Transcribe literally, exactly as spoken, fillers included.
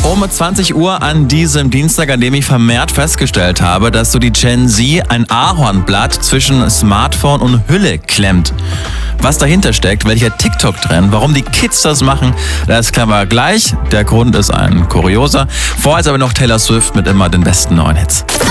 Um zwanzig Uhr an diesem Dienstag, an dem ich vermehrt festgestellt habe, dass so die Gen Z ein Ahornblatt zwischen Smartphone und Hülle klemmt. Was dahinter steckt, welcher TikTok-Trend, warum die Kids das machen, das klären wir gleich. Der Grund ist ein kurioser. Vorher ist aber noch Taylor Swift mit immer den besten neuen Hits.